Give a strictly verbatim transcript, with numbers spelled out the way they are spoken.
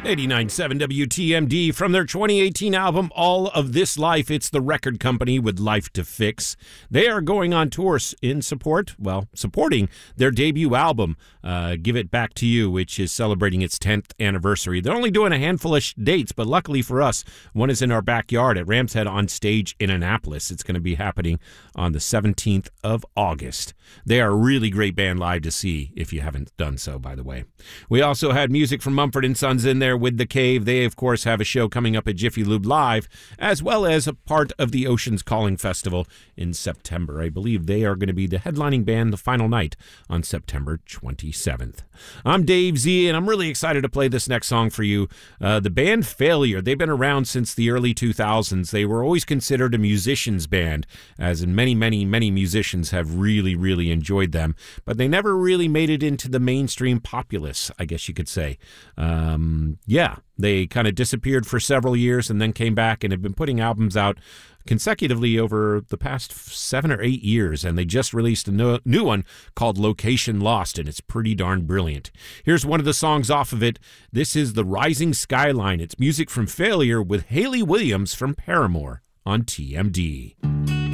eighty-nine point seven W T M D from their twenty eighteen album All of This Life. It's the record company with life to fix. They are going on tour in support, well, supporting their debut album, uh, Give It Back to You, which is celebrating its tenth anniversary. They're only doing a handful of sh- dates, but luckily for us, one is in our backyard at Ram's Head on Stage in Annapolis. It's going to be happening on the seventeenth of August. They are a really great band live to see, if you haven't done so, by the way. We also had music from Mumford and Sons in there with The Cave. They, of course, have a show coming up at Jiffy Lube Live, as well as a part of the Oceans Calling Festival in September. I believe they are going to be the headlining band the final night on September twenty-seventh. I'm Dave Z, and I'm really excited to play this next song for you. Uh, the band Failure, they've been around since the early two thousands. They were always considered a musician's band, as in many, many, many musicians have really, really enjoyed them, but they never really made it into the mainstream populace, I guess you could say. Um, yeah, they kind of disappeared for several years and then came back and have been putting albums out consecutively over the past seven or eight years, and they just released a no, new one called Location Lost, and it's pretty darn brilliant. Here's one of the songs off of it. This is The Rising Skyline. It's music from Failure with Hayley Williams from Paramore on T M D.